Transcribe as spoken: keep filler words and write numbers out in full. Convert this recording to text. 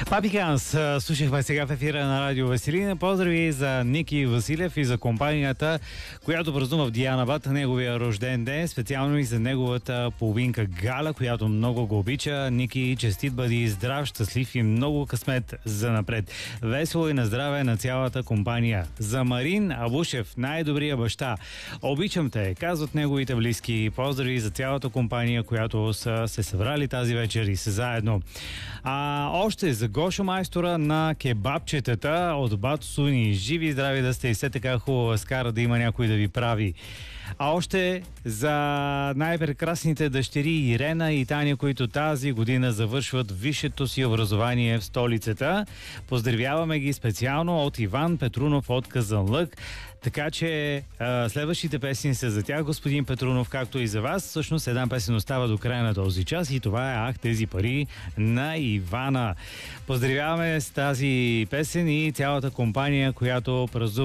Папи Ганс, слушахме сега в ефира на Радио Веселина. Поздрави за Ники Василев и за компанията, която празнува в Дианабад неговия рожден ден. Специално и за неговата половинка Галя, която много го обича. Ники, честит бъди, здрав, щастлив и много късмет за напред. Весело и на здраве на цялата компания. За Марин Абушев, най-добрия баща. Обичам те, казват неговите близки. Поздрави за цялата компания, която са се събрали тази вечер и са заедно. А още за Гошо майстора на кебабчетата от Бато Суни. Живи и здрави да сте и все така хубава скара да има някой да ви прави. А още за най-прекрасните дъщери Ирена и Таня, които тази година завършват висшето си образование в столицата. Поздравяваме ги специално от Иван Петрунов от Казанлък. Така че а, следващите песни са за тях, господин Петрунов, както и за вас. Всъщност една песен остава до края на този час и това е "Ах, тези пари" на Ивана. Поздравяваме с тази песен и цялата компания, която празнува